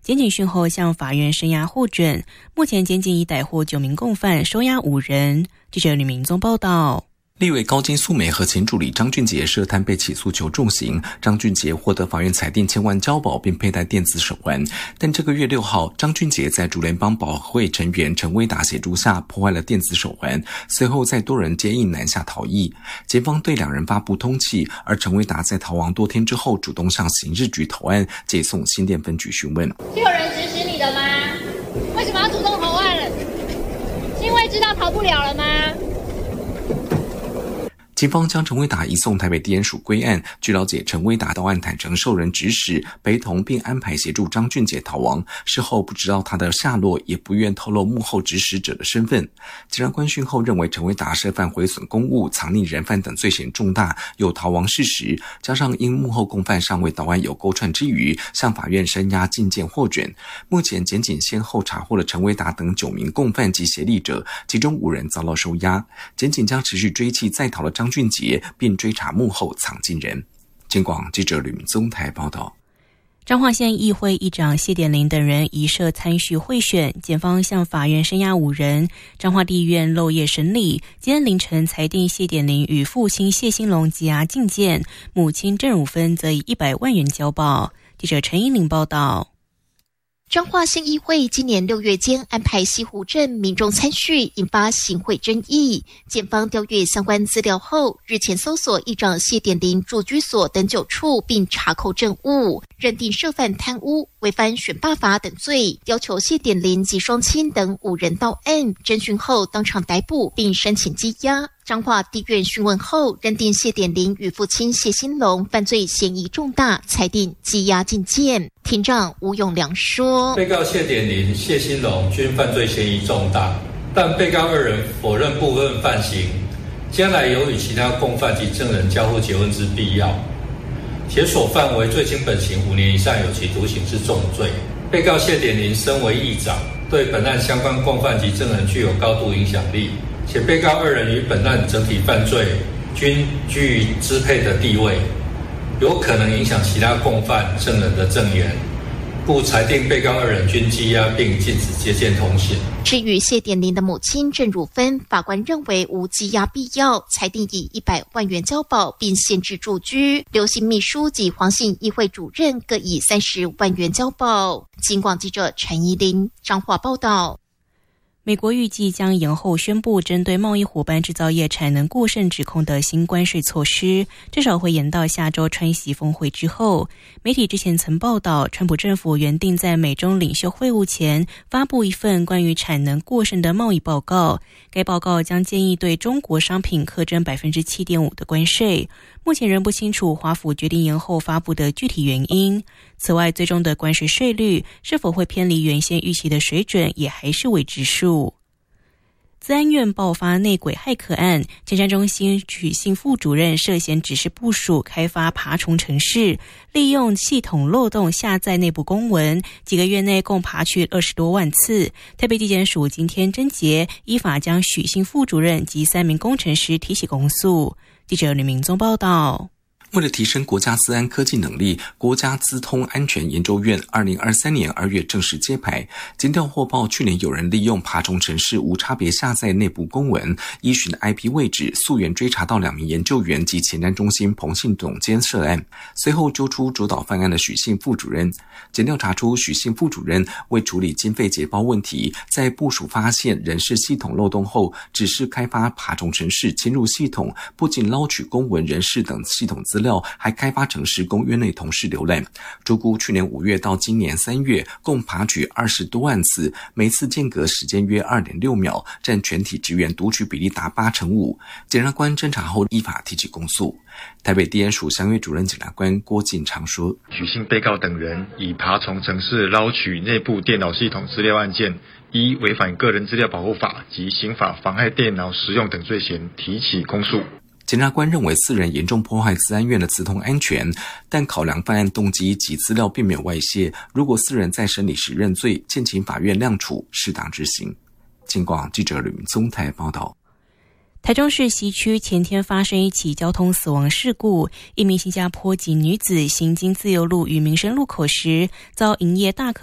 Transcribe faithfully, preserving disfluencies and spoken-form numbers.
检警讯后向法院声押获准，目前检警已逮获九名共犯，收押五人。记者吕明宗报道。 立委高金素梅和前助理张俊杰涉贪被起诉求重刑，张俊杰获得法院裁定千万交保并佩戴电子手环。但这个月六号，张俊杰在主联邦保和会成员陈威达协助下破坏了电子手环，随后在多人接应南下逃逸。检方对两人发布通缉，而陈威达在逃亡多天之后主动向刑事局投案，接送新店分局询问。 是有人指使你的吗？为什么要主动投案了？是因为知道逃不了了吗？ 警方将陈威达移送台北地检署归案。据了解，陈威达到案坦承受人指使陪同并安排协助张俊杰逃亡，事后不知道他的下落，也不愿透露幕后指使者的身份。检察官讯后认为陈威达涉犯毁损公物、藏匿人犯等罪嫌重大，有逃亡事实，加上因幕后共犯尚未到案有勾串之余，向法院声押进见获准。目前检警先后查获了陈威达等九名共犯及协力者，其中五人遭到收押。检警将持续追缉在逃的张俊杰，并追查幕后藏进人。警广记者吕明宗台报道。 彰化县议会议长谢典林等人疑涉参叙贿选，检方向法院声押五人。彰化地院漏夜审理，今天凌晨裁定谢典林与父亲谢兴隆羁押禁见，母亲郑汝芬则以一百万元交保。记者陈依玲报道。 彰化县议会今年六月间安排西湖镇民众参叙，引发行贿争议。检方调阅相关资料后，日前搜索议长谢典林住居所等九处，并查扣证物，认定涉犯贪污、违反选罢法等罪，要求谢典林及双亲等五人到案。侦讯后当场逮捕，并申请羁押。彰化地院讯问后，认定谢典林与父亲谢兴隆犯罪嫌疑重大，裁定羁押禁见。庭长吴永良说， 被告谢典林、谢兴隆均犯罪嫌疑重大，但被告二人否认部分犯行，将来有与其他共犯及证人交互结婚之必要，且所犯为最轻本刑五年以上有期徒刑之重罪。被告谢典林身为议长，对本案相关共犯及证人具有高度影响力，且被告二人与本案整体犯罪均居于支配的地位，有可能影响其他共犯证人的证言，故裁定被告二人均羁押并禁止接见通信。 至于谢典林的母亲郑汝芬，法官认为无羁押必要，裁定以一百万元交保，并限制住居。刘姓秘书及黄姓议会主任各以三十万元交保。警广记者陈怡玲彰化报道。 美国预计将延后宣布针对贸易伙伴制造业产能过剩指控的新关税措施，至少会延到下周川习峰会之后。媒体之前曾报道，川普政府原定在美中领袖会晤前发布一份关于产能过剩的贸易报告，该报告将建议对中国商品课征 百分之七点五 的关税。目前仍不清楚华府决定延后发布的具体原因。此外，最终的关税税率是否会偏离原先预期的水准，也还是未知数。资安院爆发内鬼骇客案，前瞻中心许姓副主任涉嫌指示部署开发爬虫程式，利用系统漏洞下载内部公文，几个月内共爬去二十多万次。台北地检署今天侦结，依法将许姓副主任及三名工程师提起公诉。记者吕明宗报道。 为了提升国家资安科技能力，国家资通安全研究院二零二三年二月正式揭牌。检调获报，去年有人利用爬虫程式无差别下载内部公文，依循 I P 位置溯源追查到两名研究员及前瞻中心彭姓总监涉案，随后揪出主导犯案的许姓副主任。检调查出许姓副主任为处理经费结包问题，在部署发现人事系统漏洞后，指示开发爬虫程式侵入系统，不仅捞取公文、人事等系统资料，还开发程式供院内同事浏览。注估去年五月到今年三月，共爬取二十多万次，每次间隔时间约 二点六秒，占全体职员读取比例达八成五。检察官侦查后依法提起公诉。台北地检署详阅主任检察官郭进昌说， 许姓被告等人以爬虫程式捞取内部电脑系统资料案件，依违反个人资料保护法及刑法妨害电脑使用等罪嫌提起公诉。 检察官认为四人严重破坏资安院的资通安全，但考量犯案动机及资料并没有外泄，如果四人在审理时认罪，建请法院量处，适当执行。警广记者吕明宗台报道。 台中市西区前天发生一起交通死亡事故，一名新加坡籍女子行经自由路与民生路口时，遭营业大客